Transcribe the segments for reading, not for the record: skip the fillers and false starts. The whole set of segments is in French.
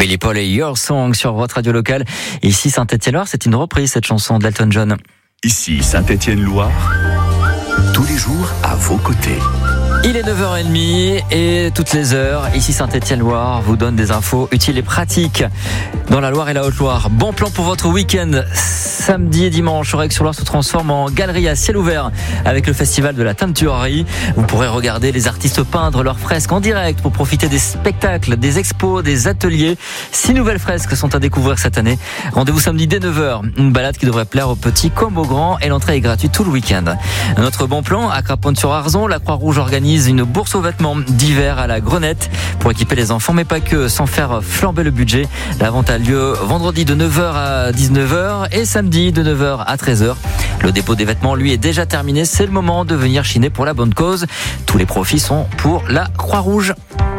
Billy Paul et Your Song sur votre radio locale. Ici Saint-Étienne-Loire, c'est une reprise, cette chanson d'Elton John. Ici Saint-Étienne-Loire, tous les jours à vos côtés. Il est 9h30 et toutes les heures, ici Saint-Étienne-Loire vous donne des infos utiles et pratiques dans la Loire et la Haute-Loire. Bon plan pour votre week-end. Samedi et dimanche, Aurec-sur-Loire se transforme en galerie à ciel ouvert avec le festival de la teinturerie. Vous pourrez regarder les artistes peindre leurs fresques en direct pour profiter des spectacles, des expos, des ateliers. 6 nouvelles fresques sont à découvrir cette année. Rendez-vous samedi dès 9h. Une balade qui devrait plaire aux petits comme aux grands et l'entrée est gratuite tout le week-end. Notre bon plan, à Craponne-sur-Arzon, la Croix-Rouge organise une bourse aux vêtements d'hiver à la Grenette pour équiper les enfants, mais pas que, sans faire flamber le budget. La vente a lieu vendredi de 9h à 19h et samedi de 9h à 13h. Le dépôt des vêtements, lui, est déjà terminé. C'est le moment de venir chiner pour la bonne cause. Tous les profits sont pour la Croix-Rouge.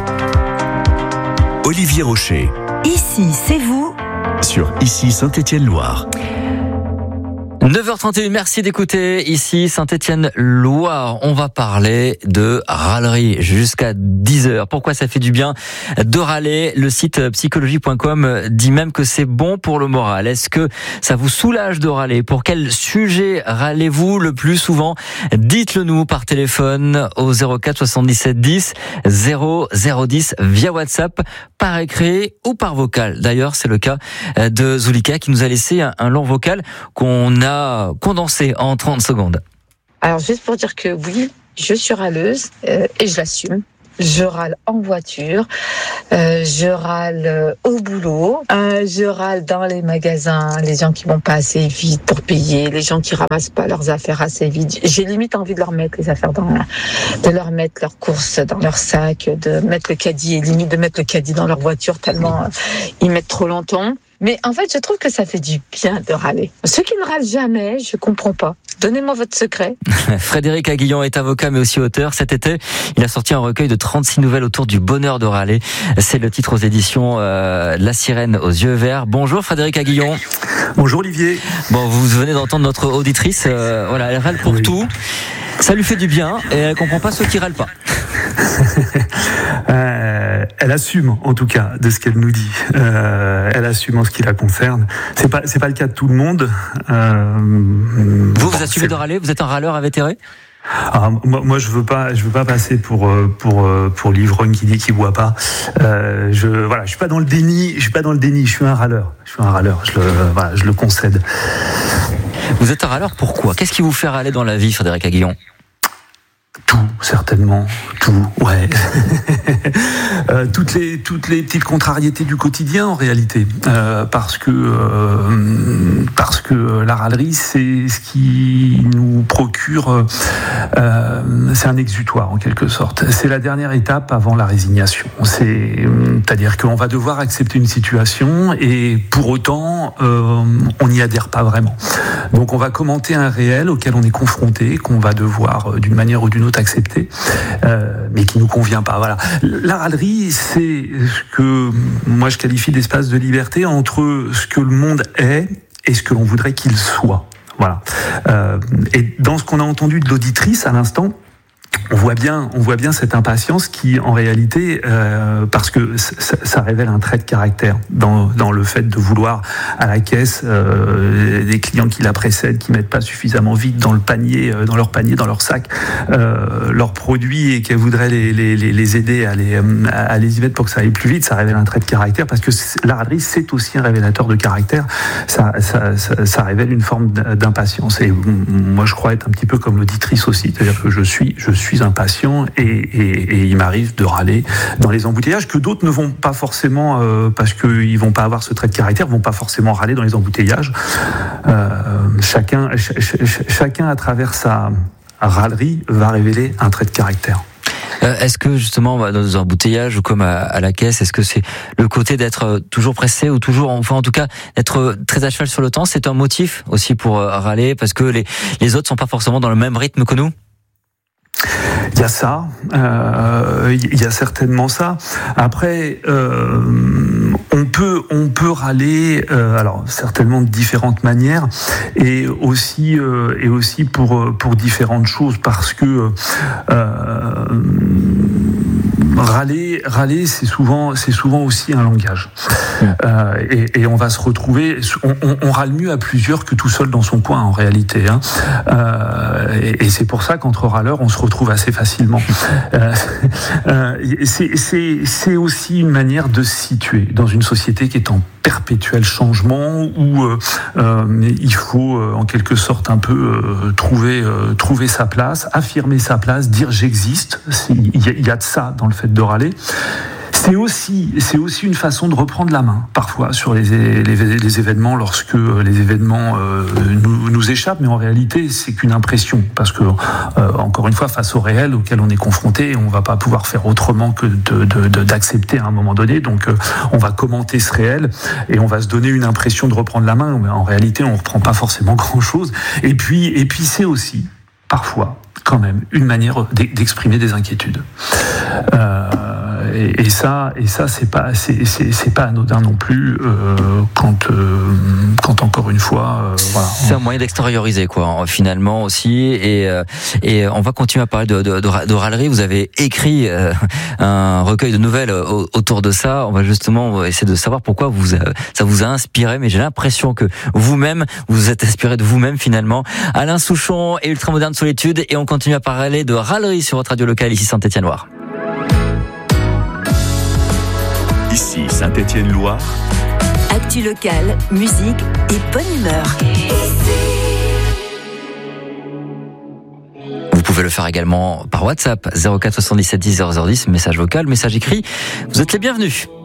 Olivier Rocher. Ici, c'est vous. Sur Ici Saint-Étienne-Loire. 9h31, merci d'écouter ici Saint-Étienne-Loire. On va parler de râlerie jusqu'à 10h. Pourquoi ça fait du bien de râler? Le site psychologie.com dit même que c'est bon pour le moral. Est-ce que ça vous soulage de râler? Pour quel sujet râlez-vous le plus souvent? Dites-le nous par téléphone au 04 77 10 0010 via WhatsApp, par écrit ou par vocal. D'ailleurs, c'est le cas de Zulika qui nous a laissé un long vocal qu'on a condensé en 30 secondes. Alors, juste pour dire que oui, je suis râleuse et je l'assume. Je râle en voiture, je râle au boulot, je râle dans les magasins, les gens qui vont pas assez vite pour payer, les gens qui ramassent pas leurs affaires assez vite. J'ai limite envie de leur mettre les affaires de leur mettre leurs courses dans leur sac, de mettre le caddie et limite de mettre le caddie dans leur voiture tellement ils mettent trop longtemps. Mais en fait, je trouve que ça fait du bien de râler. Ceux qui ne râlent jamais, je comprends pas. Donnez-moi votre secret. Frédéric Aguillon est avocat mais aussi auteur. Cet été, il a sorti un recueil de 36 nouvelles autour du bonheur de râler. C'est le titre aux éditions La Sirène aux yeux verts. Bonjour Frédéric Aguillon. Bonjour Olivier. Bon, vous venez d'entendre notre auditrice. Voilà, elle râle pour tout. Ça lui fait du bien et elle comprend pas ceux qui râlent pas. Elle assume en tout cas de ce qu'elle nous dit. Elle assume en ce qui la concerne. C'est pas le cas de tout le monde. Vous assumez de râler? Vous êtes un râleur invétéré? Moi, je veux pas passer pour l'ivrogne qui dit qu'il boit pas. Je suis pas dans le déni. Je suis un râleur. Je le concède. Vous êtes un râleur, pourquoi? Qu'est-ce qui vous fait râler dans la vie, Frédéric Aguillon? Tout, certainement, tout, ouais. Toutes les petites contrariétés du quotidien en réalité, parce que la râlerie c'est ce qui nous procure, c'est un exutoire en quelque sorte. C'est la dernière étape avant la résignation. C'est-à-dire qu'on va devoir accepter une situation et pour autant on n'y adhère pas vraiment. Donc on va commenter un réel auquel on est confronté, qu'on va devoir d'une manière ou d'une autre accepter, mais qui nous convient pas. Voilà. La râlerie, c'est ce que moi je qualifie d'espace de liberté entre ce que le monde est et ce que l'on voudrait qu'il soit. Voilà. Et dans ce qu'on a entendu de l'auditrice à l'instant, on voit bien cette impatience qui, en réalité, parce que ça révèle un trait de caractère dans le fait de vouloir à la caisse des clients qui la précèdent, qui mettent pas suffisamment vite dans leur panier, dans leur sac, leurs produits et qu'elle voudrait les aider à les y mettre pour que ça aille plus vite. Ça révèle un trait de caractère parce que la râlerie, c'est aussi un révélateur de caractère. Ça révèle une forme d'impatience. Et moi, je crois être un petit peu comme l'auditrice aussi, c'est-à-dire que je suis impatient et il m'arrive de râler dans les embouteillages que d'autres ne vont pas forcément parce qu'ils vont pas avoir ce trait de caractère, vont pas forcément râler dans les embouteillages. Chacun à travers sa râlerie va révéler un trait de caractère. Est-ce que justement dans les embouteillages ou comme à la caisse, est-ce que c'est le côté d'être toujours pressé ou toujours, enfin en tout cas d'être très à cheval sur le temps, c'est un motif aussi pour râler parce que les autres sont pas forcément dans le même rythme que nous? Il y a ça, il y a certainement ça. Après, on peut râler, alors certainement de différentes manières, et aussi pour différentes choses, parce que râler, c'est souvent aussi un langage. Et on va se retrouver, on râle mieux à plusieurs que tout seul dans son coin en réalité. Hein. Et c'est pour ça qu'entre râleurs, on se retrouve assez facilement. C'est aussi une manière de se situer dans une société qui est en perpétuel changement, où il faut en quelque sorte un peu trouver sa place, affirmer sa place, dire j'existe. Il y a de ça dans le fait de râler. C'est aussi une façon de reprendre la main, parfois, sur les événements, lorsque les événements nous échappent, mais en réalité, c'est qu'une impression, parce que, encore une fois, face au réel auquel on est confronté, on ne va pas pouvoir faire autrement que d'accepter à un moment donné, donc on va commenter ce réel, et on va se donner une impression de reprendre la main, mais en réalité, on ne reprend pas forcément grand-chose, et puis c'est aussi, parfois, quand même, une manière d'exprimer des inquiétudes. Et ça c'est pas anodin non plus quand encore une fois voilà. C'est un moyen d'extérioriser quoi finalement aussi et on va continuer à parler de râlerie. Vous avez écrit un recueil de nouvelles autour de ça. On va justement essayer de savoir pourquoi ça vous a inspiré, mais j'ai l'impression que vous-même vous êtes inspiré de vous-même finalement. Alain Souchon et Ultramoderne Solitude, et on continue à parler de râlerie sur votre radio locale ici Saint-Étienne-Loire. Ici Saint-Étienne-Loire. Actu locale, musique et bonne humeur. Vous pouvez le faire également par WhatsApp 04 77 10 00 10, message vocal, message écrit. Vous êtes les bienvenus.